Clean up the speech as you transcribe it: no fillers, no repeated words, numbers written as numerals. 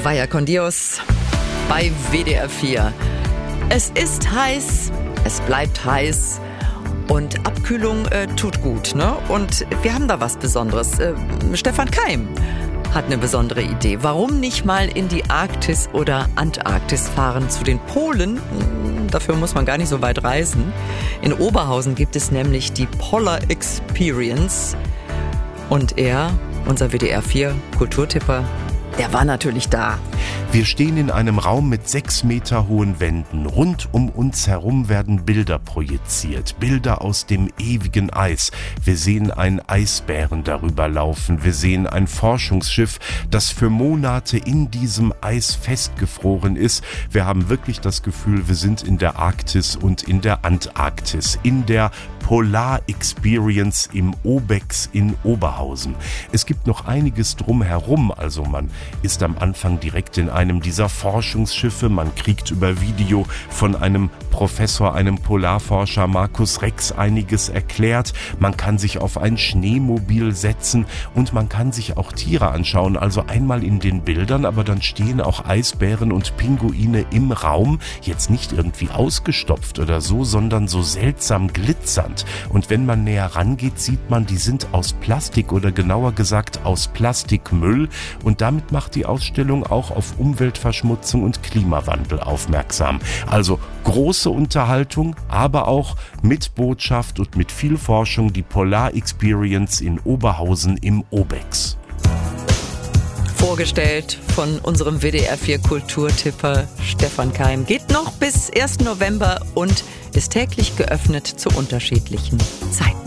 Vaya con Dios bei WDR 4. Es ist heiß, es bleibt heiß und Abkühlung tut gut, ne? Und wir haben da was Besonderes. Stefan Keim hat eine besondere Idee. Warum nicht mal in die Arktis oder Antarktis fahren, zu den Polen? Dafür muss man gar nicht so weit reisen. In Oberhausen gibt es nämlich die Polar Experience. Und er, unser WDR 4 Kulturtipper, der war natürlich da. Wir stehen in einem Raum mit 6 Meter hohen Wänden. Rund um uns herum werden Bilder projiziert. Bilder aus dem ewigen Eis. Wir sehen einen Eisbären darüber laufen. Wir sehen ein Forschungsschiff, das für Monate in diesem Eis festgefroren ist. Wir haben wirklich das Gefühl, wir sind in der Arktis und in der Antarktis. In der Polar Experience im Obex in Oberhausen. Es gibt noch einiges drumherum, also man ist am Anfang direkt in einem dieser Forschungsschiffe, man kriegt über Video von einem Professor, einem Polarforscher Markus Rex einiges erklärt, man kann sich auf ein Schneemobil setzen und man kann sich auch Tiere anschauen, also einmal in den Bildern, aber dann stehen auch Eisbären und Pinguine im Raum, jetzt nicht irgendwie ausgestopft oder so, sondern so seltsam glitzernd. Und wenn man näher rangeht, sieht man, die sind aus Plastik oder genauer gesagt aus Plastikmüll und damit macht die Ausstellung auch auf Umweltverschmutzung und Klimawandel aufmerksam. Also große Unterhaltung, aber auch mit Botschaft und mit viel Forschung die Polar Experience in Oberhausen im Obex. Vorgestellt von unserem WDR 4 Kulturtipper Stefan Keim. Geht noch bis 1. November und ist täglich geöffnet zu unterschiedlichen Zeiten.